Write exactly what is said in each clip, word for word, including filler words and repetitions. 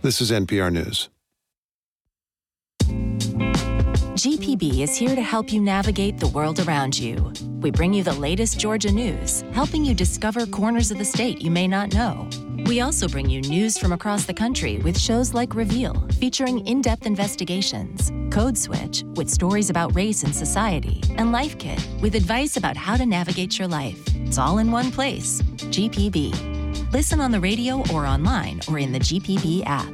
This is N P R News. G P B is here to help you navigate the world around you. We bring you the latest Georgia news, helping you discover corners of the state you may not know. We also bring you news from across the country with shows like Reveal, featuring in-depth investigations, Code Switch, with stories about race and society, and Life Kit, with advice about how to navigate your life. It's all in one place. G P B. Listen on the radio or online or in the G P B app.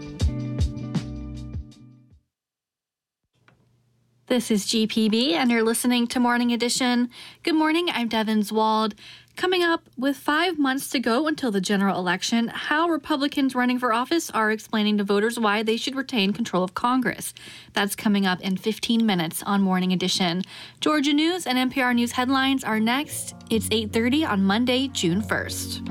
This is G P B, and you're listening to Morning Edition. Good morning, I'm Devin Zwald. Coming up, with five months to go until the general election, how Republicans running for office are explaining to voters why they should retain control of Congress. That's coming up in fifteen minutes on Morning Edition. Georgia News and N P R News headlines are next. It's eight thirty on Monday, June first.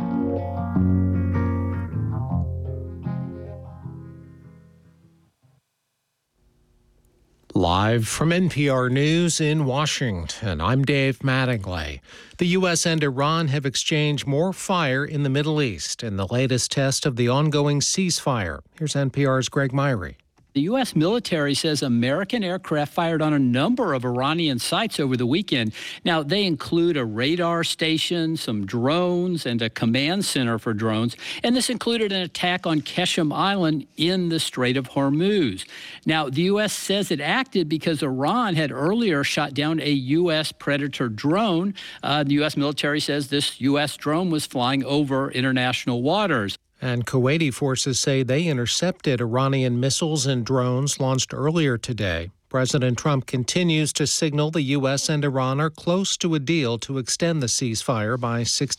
Live from N P R News in Washington, I'm Dave Mattingly. The U S and Iran have exchanged more fire in the Middle East in the latest test of the ongoing ceasefire. Here's N P R's Greg Myrie. The U S military says American aircraft fired on a number of Iranian sites over the weekend. Now, they include a radar station, some drones, and a command center for drones. And this included an attack on Qeshm Island in the Strait of Hormuz. Now, the U S says it acted because Iran had earlier shot down a U S Predator drone. Uh, the U S military says this U S drone was flying over international waters. And Kuwaiti forces say they intercepted Iranian missiles and drones launched earlier today. President Trump continues to signal the U S and Iran are close to a deal to extend the ceasefire by sixty